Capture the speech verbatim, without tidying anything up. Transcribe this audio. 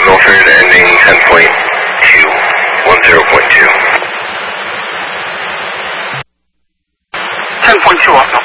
Milford ending ten point two, one zero point two. ten point two off Milford.